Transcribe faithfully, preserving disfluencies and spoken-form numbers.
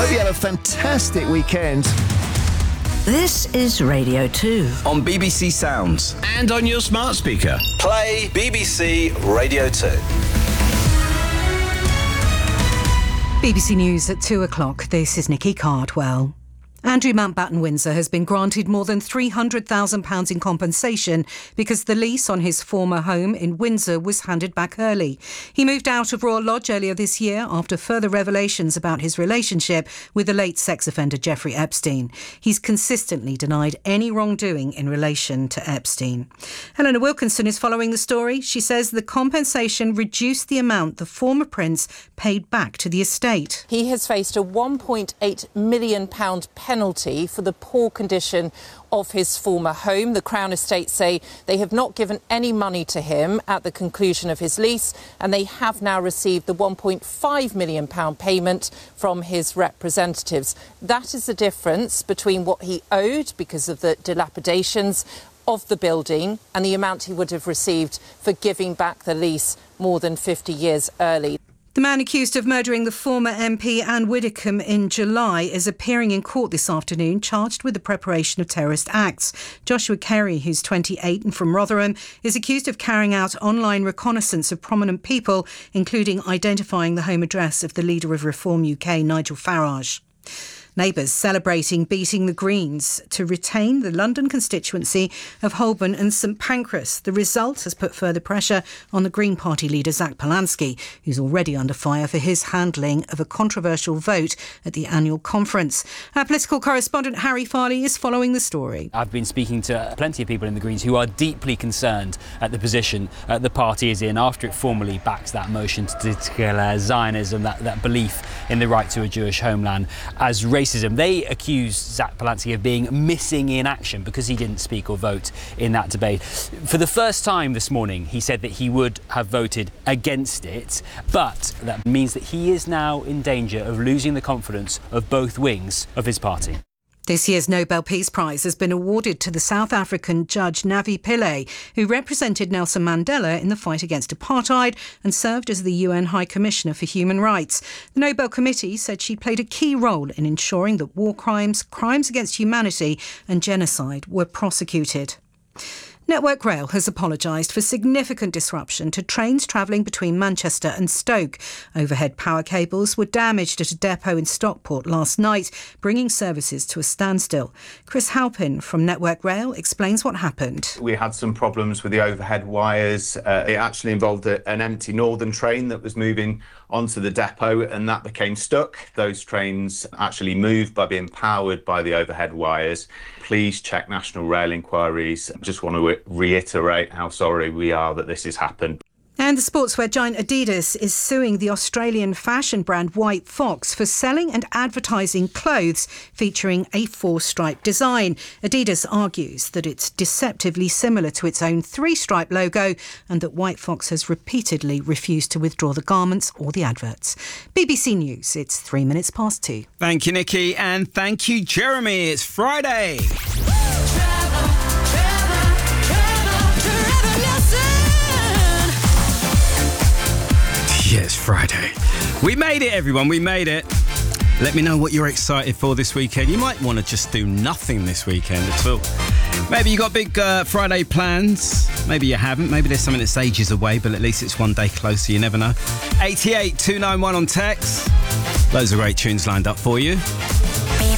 Hope you had a fantastic weekend. This is Radio two. On B B C Sounds. And on your smart speaker. Play B B C Radio two. B B C News at two o'clock. This is Nikki Cardwell. Andrew Mountbatten Windsor has been granted more than three hundred thousand pounds in compensation because the lease on his former home in Windsor was handed back early. He moved out of Royal Lodge earlier this year after further revelations about his relationship with the late sex offender Jeffrey Epstein. He's consistently denied any wrongdoing in relation to Epstein. Helena Wilkinson is following the story. She says the compensation reduced the amount the former prince paid back to the estate. He has faced a one point eight million pounds penalty penalty for the poor condition of his former home. The Crown Estate say they have not given any money to him at the conclusion of his lease, and they have now received the one point five million pounds payment from his representatives. That is the difference between what he owed because of the dilapidations of the building and the amount he would have received for giving back the lease more than fifty years early. The man accused of murdering the former M P Anne Widdecombe in July is appearing in court this afternoon, charged with the preparation of terrorist acts. Joshua Carey, who's twenty-eight and from Rotherham, is accused of carrying out online reconnaissance of prominent people, including identifying the home address of the leader of Reform U K, Nigel Farage. Neighbours celebrating beating the Greens to retain the London constituency of Holborn and St Pancras. The result has put further pressure on the Green Party leader Zach Polanski, who's already under fire for his handling of a controversial vote at the annual conference. Our political correspondent Harry Farley is following the story. I've been speaking to plenty of people in the Greens who are deeply concerned at the position uh, the party is in after it formally backs that motion to declare Zionism, that, that belief in the right to a Jewish homeland, as racism. They accuse Zach Polanski of being missing in action because he didn't speak or vote in that debate. For the first time this morning, he said that he would have voted against it, but that means that he is now in danger of losing the confidence of both wings of his party. This year's Nobel Peace Prize has been awarded to the South African judge Navi Pillay, who represented Nelson Mandela in the fight against apartheid and served as the U N High Commissioner for Human Rights. The Nobel Committee said she played a key role in ensuring that war crimes, crimes against humanity and genocide were prosecuted. Network Rail has apologised for significant disruption to trains travelling between Manchester and Stoke. Overhead power cables were damaged at a depot in Stockport last night, bringing services to a standstill. Chris Halpin from Network Rail explains what happened. We had some problems with the overhead wires. Uh, it actually involved a, an empty Northern train that was moving onto the depot, and that became stuck. Those trains actually moved by being powered by the overhead wires. Please check National Rail inquiries. I just want to reiterate how sorry we are that this has happened. And the sportswear giant Adidas is suing the Australian fashion brand White Fox for selling and advertising clothes featuring a four-stripe design. Adidas argues that it's deceptively similar to its own three-stripe logo and that White Fox has repeatedly refused to withdraw the garments or the adverts. B B C News, it's three minutes past two. Thank you, Nikki, and thank you, Jeremy. It's Friday. Yes, Friday. We made it, everyone. We made it. Let me know what you're excited for this weekend. You might want to just do nothing this weekend at all. Maybe you got big uh, Friday plans. Maybe you haven't. Maybe there's something that's ages away, but at least it's one day closer. You never know. eight eight two nine one on text. Loads of great tunes lined up for you.